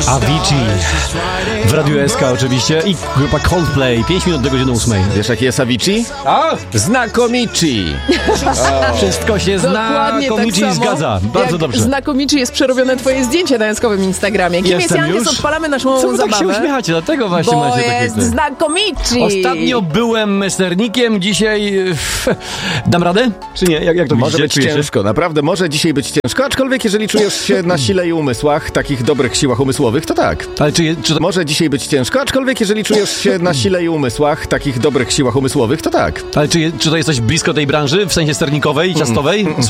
Avicii w Radiu SK oczywiście i grupa Coldplay, 5 minut do godziny 8. Wiesz, jaki jest Avicii? Znakomici. Wszystko się znakomicie tak zgadza. Bardzo dobrze. Znakomicie jest przerobione twoje zdjęcie na jaskowym Instagramie. Kim jest Jestem Jankes? już? Odpalamy naszą Co wy zabawę. tak się uśmiechacie? Dlatego właśnie Bo macie takie... jest znakomici. Ostatnio byłem sternikiem, dzisiaj... Dam radę? Czy nie? Jak to Może widzicie? być Czujecie? ciężko, naprawdę może dzisiaj być ciężko, aczkolwiek jeżeli czujesz się na sile i umysłach, takich dobrych siłach umysłowych, to tak. Ale czy to... Może dzisiaj być ciężko, aczkolwiek jeżeli czujesz się na sile i umysłach, takich dobrych siłach umysłowych, to tak. Ale czy to jesteś blisko tej branży, w sensie sternikowej, ciastowej?